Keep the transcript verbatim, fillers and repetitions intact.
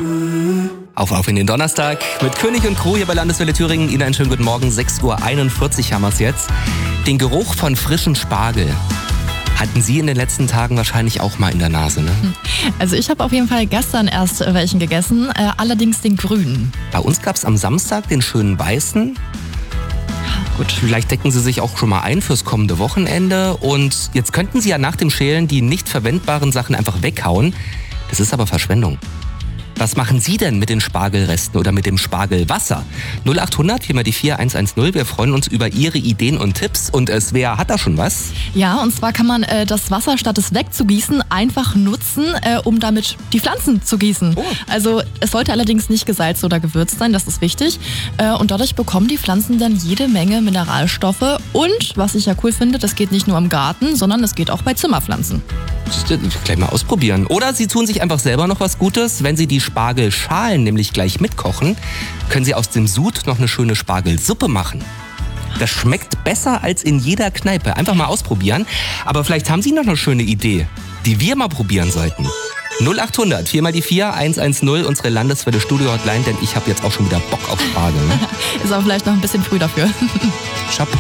Auf, auf in den Donnerstag mit König und Crew hier bei Landeswelle Thüringen. Ihnen einen schönen guten Morgen. sechs Uhr einundvierzig haben wir es jetzt. Den Geruch von frischem Spargel hatten Sie in den letzten Tagen wahrscheinlich auch mal in der Nase, ne? Also ich habe auf jeden Fall gestern erst welchen gegessen, äh, allerdings den grünen. Bei uns gab es am Samstag den schönen weißen. Gut, vielleicht decken Sie sich auch schon mal ein fürs kommende Wochenende. Und jetzt könnten Sie ja nach dem Schälen die nicht verwendbaren Sachen einfach weghauen. Das ist aber Verschwendung. Was machen Sie denn mit den Spargelresten oder mit dem Spargelwasser? null acht hundert vier mal die vier eins eins null. Wir freuen uns über Ihre Ideen und Tipps. Und es, wer hat da schon was? Ja, und zwar kann man äh, das Wasser, statt es wegzugießen, einfach nutzen, äh, um damit die Pflanzen zu gießen. Oh. Also es sollte allerdings nicht gesalzt oder gewürzt sein, das ist wichtig. Äh, und dadurch bekommen die Pflanzen dann jede Menge Mineralstoffe. Und, was ich ja cool finde, das geht nicht nur im Garten, sondern es geht auch bei Zimmerpflanzen. Gleich mal ausprobieren. Oder Sie tun sich einfach selber noch was Gutes. Wenn Sie die Spargelschalen nämlich gleich mitkochen, können Sie aus dem Sud noch eine schöne Spargelsuppe machen. Das schmeckt besser als in jeder Kneipe. Einfach mal ausprobieren. Aber vielleicht haben Sie noch eine schöne Idee, die wir mal probieren sollten. null acht hundert vier mal die vier eins eins null, unsere Landeswelle Studio Hotline, denn ich habe jetzt auch schon wieder Bock auf Spargel. Ne? Ist auch vielleicht noch ein bisschen früh dafür. Chapeau.